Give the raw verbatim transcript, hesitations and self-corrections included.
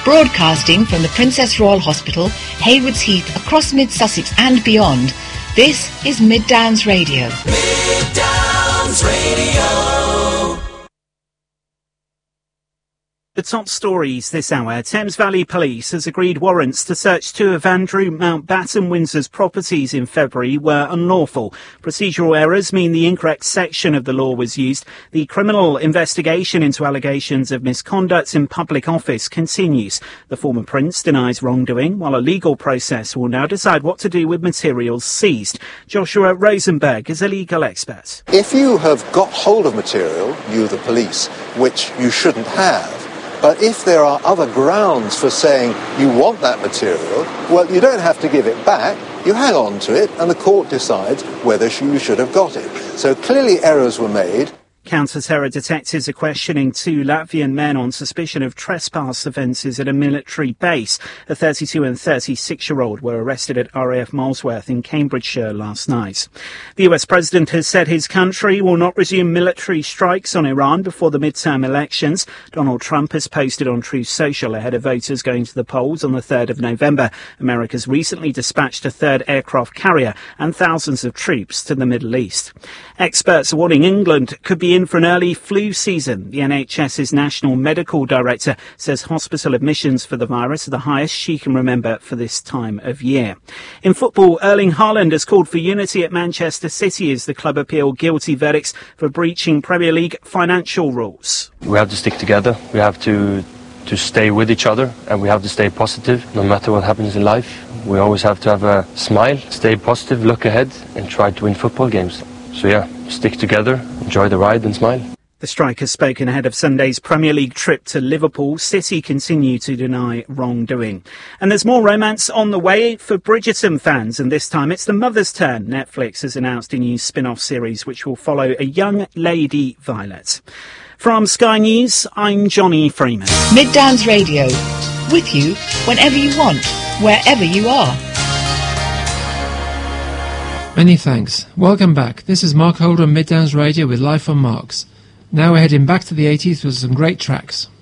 Broadcasting from the Princess Royal Hospital, Haywards Heath, across Mid-Sussex and beyond, this is Mid Downs Radio. Mid Downs Radio. The top stories this hour. Thames Valley Police has agreed warrants to search two of Andrew Mountbatten Windsor's properties in February were unlawful. Procedural errors mean the incorrect section of the law was used. The criminal investigation into allegations of misconduct in public office continues. The former prince denies wrongdoing, while a legal process will now decide what to do with materials seized. Joshua Rosenberg is a legal expert. If you have got hold of material, you the police, which you shouldn't have, but if there are other grounds for saying you want that material, well, you don't have to give it back. You hang on to it, and the court decides whether you should have got it. So clearly errors were made. Counter-terror detectives are questioning two Latvian men on suspicion of trespass offences at a military base. A thirty-two and thirty-six-year-old were arrested at R A F Molesworth in Cambridgeshire last night. The U S president has said his country will not resume military strikes on Iran before the midterm elections. Donald Trump has posted on Truth Social ahead of voters going to the polls on the third of November. America's recently dispatched a third aircraft carrier and thousands of troops to the Middle East. Experts are warning England could be in for an early flu season. The NHS's National Medical Director says hospital admissions for the virus are the highest she can remember for this time of year. In football, Erling Haaland has called for unity at Manchester City as the club appeal guilty verdicts for breaching Premier League financial rules. We have to stick together. We have to to stay with each other, and we have to stay positive no matter what happens in life. We always have to have a smile, stay positive, look ahead, and try to win football games. So yeah, stick together, enjoy the ride and smile. The striker's spoken ahead of Sunday's Premier League trip to Liverpool. City continue to deny wrongdoing. And there's more romance on the way for Bridgerton fans, and this time it's the mother's turn. Netflix has announced a new spin-off series which will follow a young Lady Violet. From Sky News, I'm Johnny Freeman. Mid Downs Radio, with you whenever you want, wherever you are. Many thanks. Welcome back. This is Mark Holder on Mid Downs Radio with Life on Marks. Now we're heading back to the eighties with some great tracks.